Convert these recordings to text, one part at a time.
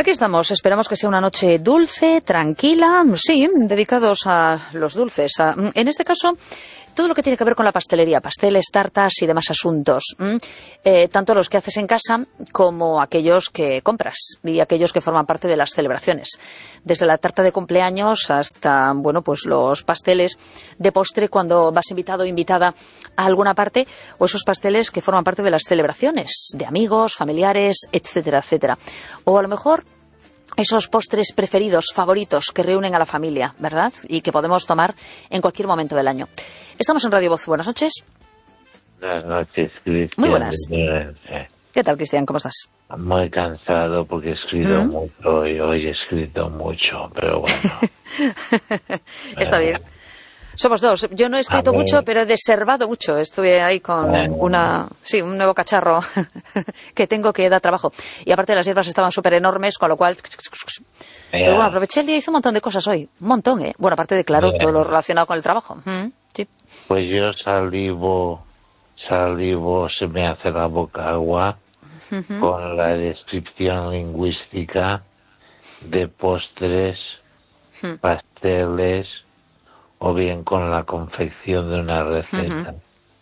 Aquí estamos, esperamos que sea una noche dulce, tranquila, sí, dedicados a los dulces. En este caso, todo lo que tiene que ver con la pastelería, pasteles, tartas y demás asuntos. Tanto los que haces en casa como aquellos que compras y aquellos que forman parte de las celebraciones. Desde la tarta de cumpleaños hasta, bueno, pues los pasteles de postre cuando vas invitado o invitada a alguna parte, o esos pasteles que forman parte de las celebraciones de amigos, familiares, etcétera, etcétera. O a lo mejor esos postres preferidos, favoritos, que reúnen a la familia, ¿verdad? Y que podemos tomar en cualquier momento del año. Estamos en Radio Voz. Buenas noches. Buenas noches, Cristian. Muy buenas. ¿Qué tal, Cristian? ¿Cómo estás? Muy cansado porque he escrito mucho y hoy he escrito mucho, pero bueno. Está bien. Somos dos. Yo no he escrito mucho, pero he deservado mucho. Estuve ahí con un nuevo cacharro que tengo que da trabajo. Y aparte las hierbas estaban súper enormes, con lo cual... Pero bueno, aproveché el día y hice un montón de cosas hoy. Un montón, ¿eh? Bueno, aparte de, claro, todo lo relacionado con el trabajo. Sí. Pues yo salivo, se me hace la boca agua con la descripción lingüística de postres, pasteles, o bien con la confección de una receta.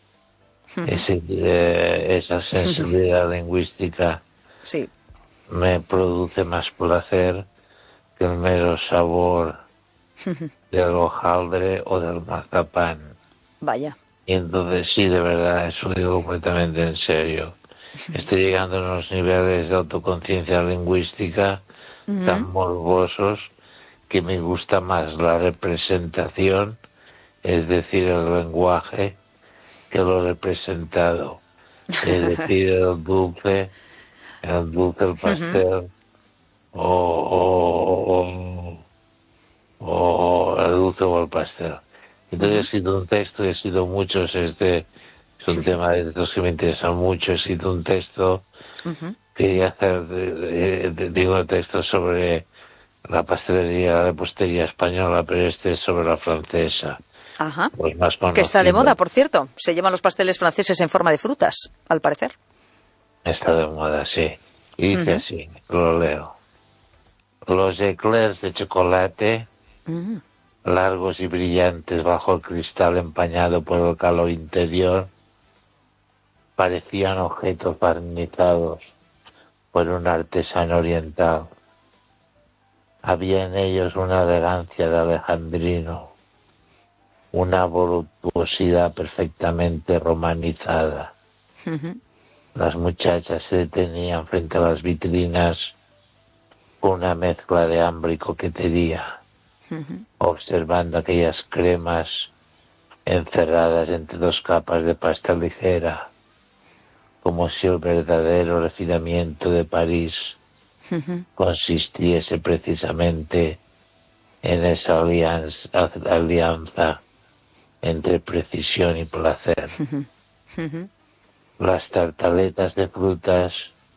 Esa sensibilidad lingüística me produce más placer que el mero sabor del hojaldre o del mazapán. Vaya. Y entonces sí, de verdad, eso digo completamente en serio. Estoy llegando a unos niveles de autoconciencia lingüística tan morbosos que me gusta más la representación, es decir, el lenguaje, que lo representado. Es decir, el dulce, el pastel, o el dulce o el pastel. Entonces he escrito un texto, he escrito muchos, es un tema de estos que me interesan mucho, he escrito un texto, quería hacer, digo, texto sobre la pastelería, la repostería española, pero este es sobre la francesa. Ajá. Pues más que está de moda, por cierto. Se llevan los pasteles franceses en forma de frutas, al parecer. Está de moda, sí. Y dice así, lo leo. Los eclairs de chocolate, largos y brillantes bajo el cristal empañado por el calor interior, parecían objetos barnizados por un artesano oriental. Había en ellos una elegancia de alejandrino, una voluptuosidad perfectamente romanizada. Las muchachas se detenían frente a las vitrinas con una mezcla de hambre y coquetería, observando aquellas cremas encerradas entre dos capas de pasta ligera, como si el verdadero refinamiento de París consistiese precisamente en esa alianza entre precisión y placer. Las tartaletas de frutas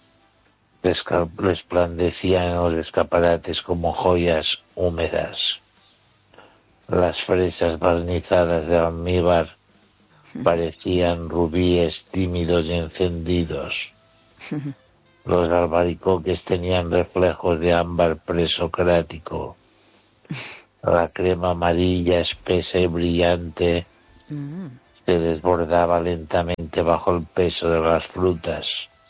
resplandecían en los escaparates como joyas húmedas. Las fresas barnizadas de almíbar parecían rubíes tímidos y encendidos. Los albaricoques tenían reflejos de ámbar presocrático. La crema amarilla, espesa y brillante, se desbordaba lentamente bajo el peso de las frutas.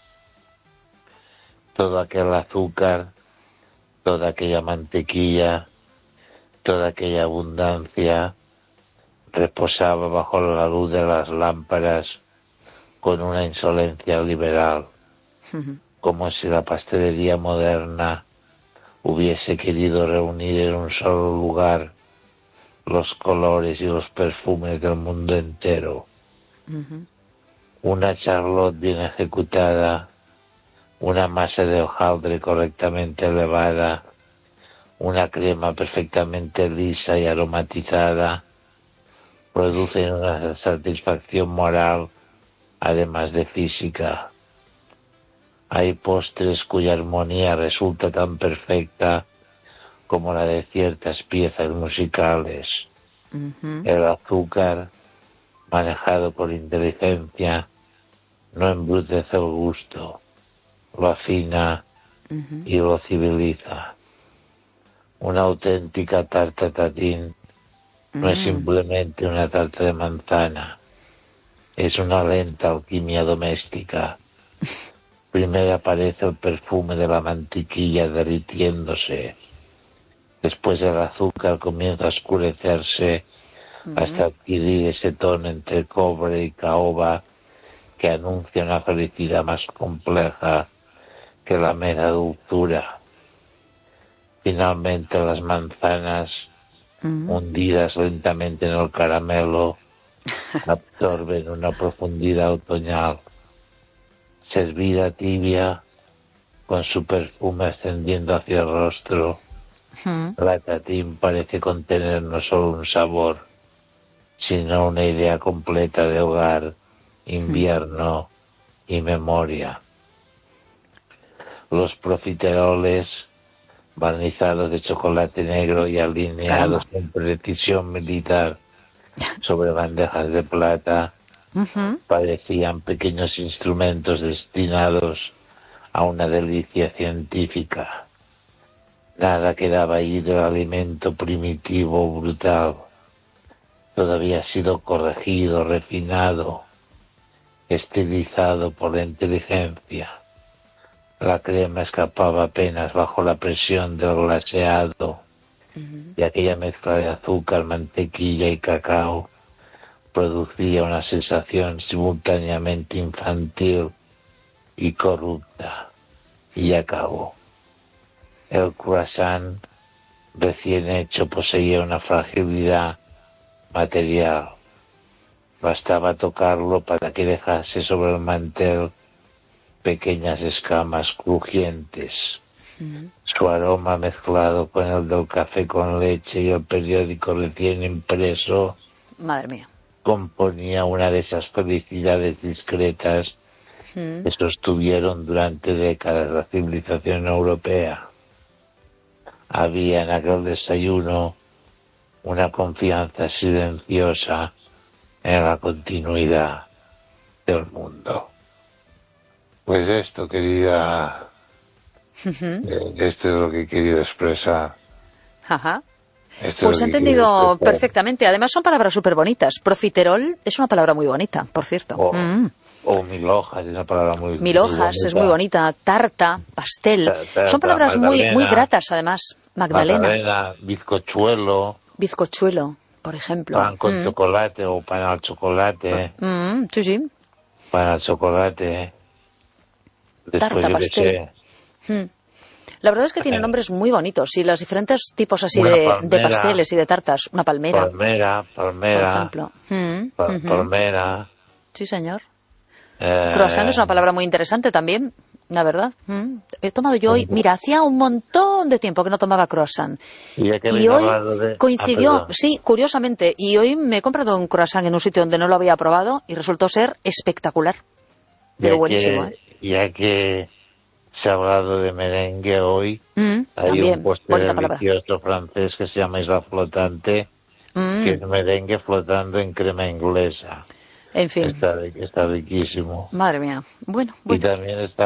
Todo aquel azúcar, toda aquella mantequilla, toda aquella abundancia reposaba bajo la luz de las lámparas con una insolencia liberal, como si la pastelería moderna hubiese querido reunir en un solo lugar los colores y los perfumes del mundo entero. Una charlotte bien ejecutada, una masa de hojaldre correctamente elevada, una crema perfectamente lisa y aromatizada, producen una satisfacción moral, además de física. Hay postres cuya armonía resulta tan perfecta como la de ciertas piezas musicales. El azúcar, manejado por inteligencia, no embrutece el gusto, lo afina y lo civiliza. Una auténtica tarta tatín no es simplemente una tarta de manzana, es una lenta alquimia doméstica. Primero aparece el perfume de la mantequilla derritiéndose, después el azúcar comienza a oscurecerse hasta adquirir ese tono entre cobre y caoba que anuncia una felicidad más compleja que la mera dulzura. Finalmente las manzanas, hundidas lentamente en el caramelo, absorben una profundidad otoñal. Servida tibia, con su perfume ascendiendo hacia el rostro, la tatín parece contener no solo un sabor, sino una idea completa de hogar, invierno y memoria. Los profiteroles, barnizados de chocolate negro y alineados con precisión militar sobre bandejas de plata, parecían pequeños instrumentos destinados a una delicia científica. Nada quedaba ahí del alimento primitivo brutal. Todo había sido corregido, refinado, estilizado por la inteligencia. La crema escapaba apenas bajo la presión del glaseado y aquella mezcla de azúcar, mantequilla y cacao producía una sensación simultáneamente infantil y corrupta. Y acabó. El croissant recién hecho poseía una fragilidad material. Bastaba tocarlo para que dejase sobre el mantel pequeñas escamas crujientes. Su aroma mezclado con el del café con leche y el periódico recién impreso, madre mía, componía una de esas felicidades discretas que sostuvieron durante décadas la civilización europea. Había en aquel desayuno una confianza silenciosa en la continuidad del mundo. Pues esto, querida, esto es lo que he querido expresar. Ajá. Esto Pues es he lo que entendido expresar. perfectamente. Además son palabras súper bonitas. Profiterol es una palabra muy bonita, por cierto. O mil hojas, es una palabra muy Mil hojas es muy bonita. Tarta, pastel. Son palabras muy gratas, además. Magdalena. bizcochuelo, Bizcochuelo, por ejemplo. pan con chocolate o pan al chocolate, Sí, sí. pan al chocolate. Después, Tarta, yo qué pastel. sé, La verdad es que tienen nombres muy bonitos y los diferentes tipos así Una de palmera. pasteles y de tartas. Una palmera, por ejemplo. palmera. Sí, señor. Croissant es una palabra muy interesante también, la verdad. He tomado yo hoy, mira, hacía un montón de tiempo que no tomaba croissant. Y ya que Y habéis hoy hablado de... coincidió, perdón. sí, curiosamente, y hoy me he comprado un croissant en un sitio donde no lo había probado y resultó ser espectacular. Pero buenísimo, Ya que se ha hablado de merengue hoy, hay también, un postre bonita palabra. delicioso francés que se llama Isla Flotante, que es merengue flotando en crema inglesa. En fin, Está riquísimo. madre mía. Bueno, Y también está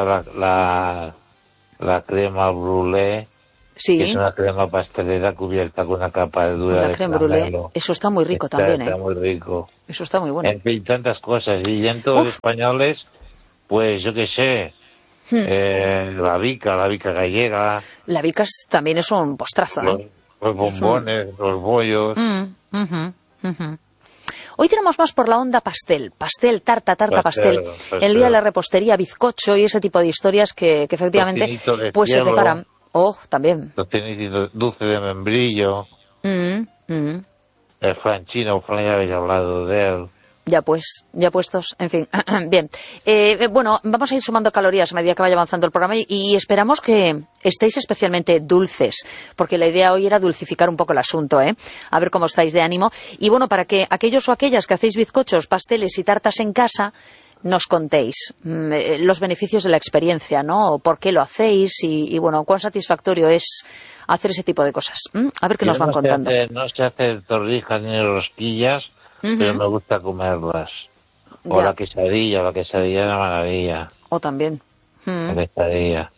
la crema brûlée, sí, que es una crema pastelera cubierta con una capa dura la de crème brûlée. caramelo. Eso está muy rico también, Está muy rico. Eso está muy bueno. En fin, tantas cosas. Y dentro de los españoles, pues yo qué sé, la bica gallega, La vicas también es un postrazo, los bombones, los bollos. Hoy tenemos más por la onda pastel, tarta, pastel. El día de la repostería, bizcocho y ese tipo de historias que efectivamente Tocinito de pues se cielo, preparan. También. tocinito dulce de membrillo, el franchino, ya habéis hablado de él. Ya puestos, en fin, bien. Bueno, vamos a ir sumando calorías a medida que vaya avanzando el programa y esperamos que estéis especialmente dulces, porque la idea hoy era dulcificar un poco el asunto, a ver cómo estáis de ánimo. Y bueno, para que aquellos o aquellas que hacéis bizcochos, pasteles y tartas en casa nos contéis los beneficios de la experiencia, ¿no? ¿Por qué lo hacéis? Y bueno, cuán satisfactorio es hacer ese tipo de cosas. A ver qué nos van contando. No se hace torrijas ni rosquillas, pero me gusta comerlas. O Ya. la quesadilla es una maravilla. O también. La quesadilla.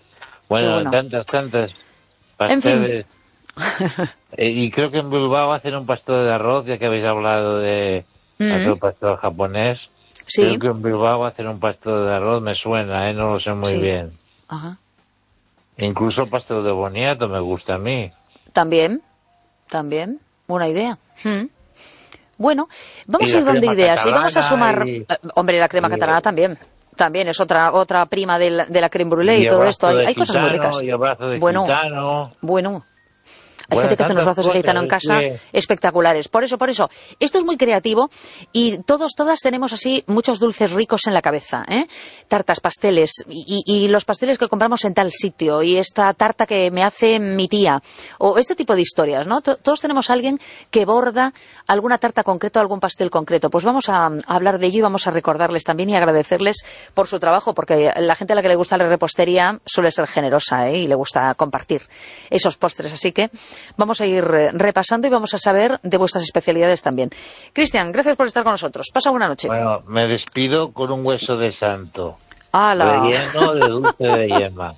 Bueno, tantas pasteles. En fin. Y creo que en Bilbao hacen un pastel de arroz, ya que habéis hablado de hacer un pastel japonés. Sí. Creo que en Bilbao hacen un pastel de arroz, me suena, no lo sé muy bien. Ajá. Incluso el pastel de boniato me gusta a mí. También, buena idea. Bueno, vamos a ir dando ideas y vamos a sumar... Hombre, la crema catalana también es otra prima de la crème brûlée y todo esto. Hay cosas muy ricas. Y el brazo de gitano. Bueno. Hay gente que hace unos brazos de gitano en casa espectaculares. Por eso, esto es muy creativo y todas tenemos así muchos dulces ricos en la cabeza, ¿eh? Tartas, pasteles y los pasteles que compramos en tal sitio y esta tarta que me hace mi tía o este tipo de historias, ¿no? Todos tenemos a alguien que borda alguna tarta concreta o algún pastel concreto. Pues vamos a hablar de ello y vamos a recordarles también y agradecerles por su trabajo, porque la gente a la que le gusta la repostería suele ser generosa, ¿eh? Y le gusta compartir esos postres. Así que vamos a ir repasando y vamos a saber de vuestras especialidades también. Cristian, gracias por estar con nosotros. Pasa buena noche. Bueno, me despido con un hueso de santo. ¡Hala! Relleno de dulce de yema.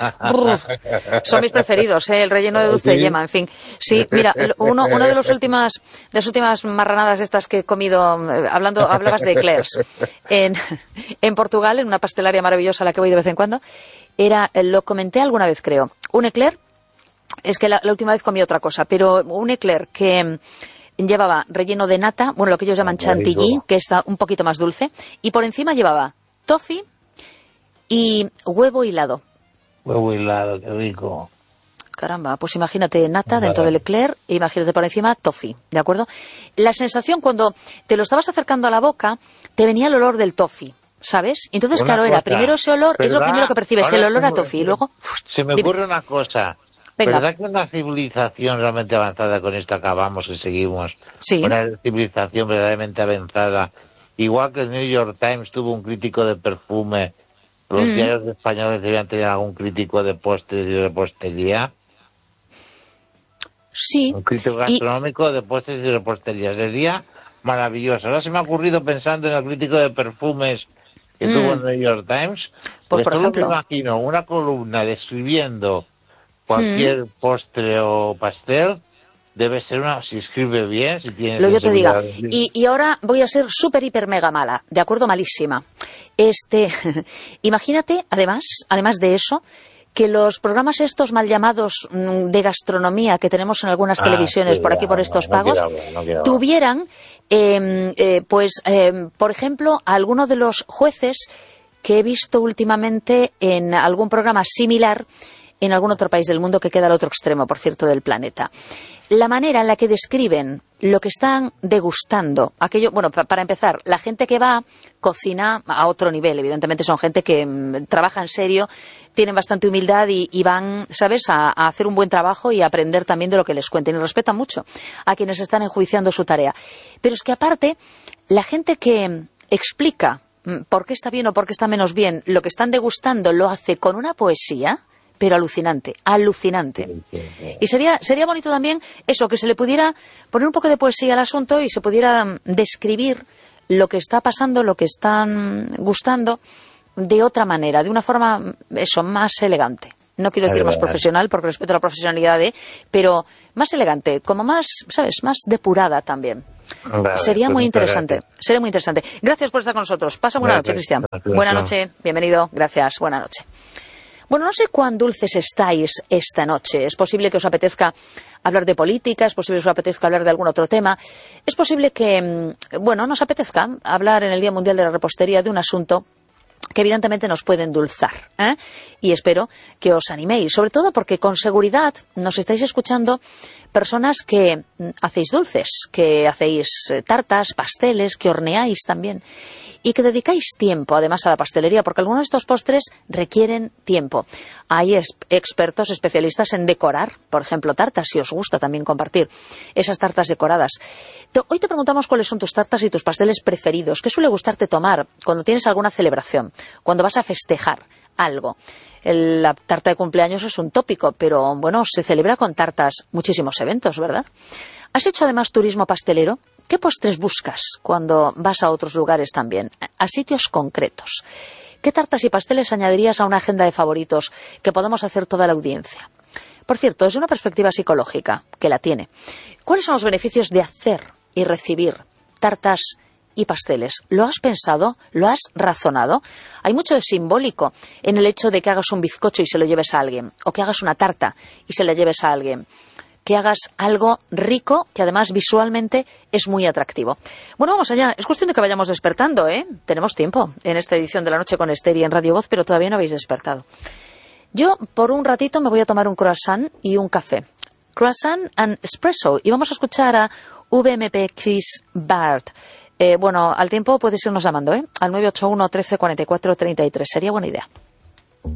Son mis preferidos, el relleno de dulce de yema, en fin. Sí, mira, una de las últimas marranadas estas que he comido, hablabas de eclairs. En Portugal, en una pastelaria maravillosa a la que voy de vez en cuando, lo comenté alguna vez, creo, un eclair. Es que la última vez comí otra cosa, pero un eclair que llevaba relleno de nata, bueno, lo que ellos llaman chantilly, que está un poquito más dulce, y por encima llevaba toffee y huevo hilado. Huevo hilado, qué rico. Caramba, pues imagínate nata dentro del eclair e imagínate por encima toffee, ¿de acuerdo? La sensación cuando te lo estabas acercando a la boca, te venía el olor del toffee, ¿sabes? Entonces, claro, era primero ese olor, es lo primero que percibes, el olor a toffee, y luego... Se me ocurre una cosa. Venga. ¿Verdad que una civilización realmente avanzada, con esto acabamos y seguimos? Sí. Una civilización verdaderamente avanzada. Igual que el New York Times tuvo un crítico de perfume, los diarios españoles debían tener algún crítico de postres y de repostería. Sí. Un crítico gastronómico de postres y repostería. Sería maravilloso. Ahora se me ha ocurrido pensando en el crítico de perfumes que tuvo el New York Times. Pues por ejemplo. Me imagino una columna describiendo cualquier postre o pastel. Debe ser si escribe bien, si tiene... Lo yo te diga. Y ahora voy a ser súper, hiper, mega mala. ¿De acuerdo? Malísima. Imagínate, además de eso, que los programas estos mal llamados de gastronomía que tenemos en algunas televisiones por aquí, por estos pagos, tuvieran, por ejemplo, a alguno de los jueces que he visto últimamente en algún programa similar en algún otro país del mundo que queda al otro extremo, por cierto, del planeta. La manera en la que describen lo que están degustando, aquello, bueno, para empezar, la gente que va cocina a otro nivel, evidentemente son gente que trabaja en serio, tienen bastante humildad y van, ¿sabes?, a hacer un buen trabajo y a aprender también de lo que les cuenten y respetan mucho a quienes están enjuiciando su tarea. Pero es que aparte, la gente que explica por qué está bien o por qué está menos bien lo que están degustando lo hace con una poesía, pero alucinante. Y sería bonito también eso, que se le pudiera poner un poco de poesía al asunto y se pudiera describir lo que está pasando, lo que están gustando de otra manera, de una forma, más elegante. No quiero decir más profesional, porque respeto la profesionalidad pero más elegante, como más, ¿sabes?, más depurada también. Vale, Sería muy interesante. Gracias por estar con nosotros. Pasa buena noche, Cristian. Buena noche, bienvenido. Gracias, buena noche. Bueno, no sé cuán dulces estáis esta noche. Es posible que os apetezca hablar de política, es posible que os apetezca hablar de algún otro tema. Es posible que, nos apetezca hablar en el Día Mundial de la Repostería de un asunto que evidentemente nos puede endulzar, ¿eh? Y espero que os animéis, sobre todo porque con seguridad nos estáis escuchando personas que hacéis dulces, que hacéis tartas, pasteles, que horneáis también y que dedicáis tiempo además a la pastelería, porque algunos de estos postres requieren tiempo. Hay expertos, especialistas en decorar, por ejemplo, tartas, si os gusta también compartir esas tartas decoradas. Hoy te preguntamos cuáles son tus tartas y tus pasteles preferidos, qué suele gustarte tomar cuando tienes alguna celebración, cuando vas a festejar algo. La tarta de cumpleaños es un tópico, pero bueno, se celebra con tartas muchísimos eventos, ¿verdad? ¿Has hecho además turismo pastelero? ¿Qué postres buscas cuando vas a otros lugares también? A sitios concretos. ¿Qué tartas y pasteles añadirías a una agenda de favoritos que podamos hacer toda la audiencia? Por cierto, desde una perspectiva psicológica, que la tiene, ¿cuáles son los beneficios de hacer y recibir tartas y pasteles? ¿Lo has pensado? ¿Lo has razonado? Hay mucho de simbólico en el hecho de que hagas un bizcocho y se lo lleves a alguien, o que hagas una tarta y se la lleves a alguien, que hagas algo rico que además visualmente es muy atractivo. Bueno, vamos allá. Es cuestión de que vayamos despertando, ¿eh? Tenemos tiempo en esta edición de La Noche con Esther y en Radio Voz, pero todavía no habéis despertado. Yo, por un ratito, me voy a tomar un croissant y un café. Croissant and espresso. Y vamos a escuchar a VMPX Bart. Bueno, al tiempo puedes irnos llamando, ¿eh? Al 981 13 44 33. Sería buena idea.